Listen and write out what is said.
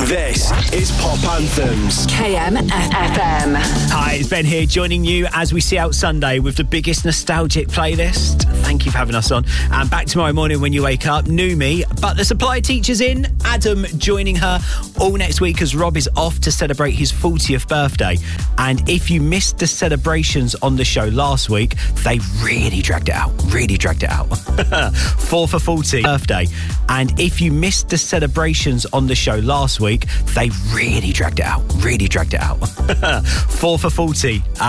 This is Pop Anthems. KMFM. Hi, it's Ben here, joining you as we see out Sunday with the biggest nostalgic playlist. Thank you for having us on. And back tomorrow morning when you wake up, new me, but the supply teacher's in. Adam joining her all next week as Rob is off to celebrate his 40th birthday. And if you missed the celebrations on the show last week, they really dragged it out. 4 for 40 birthday. And if you missed the celebrations on the show last week, they really dragged it out. 4 for 40.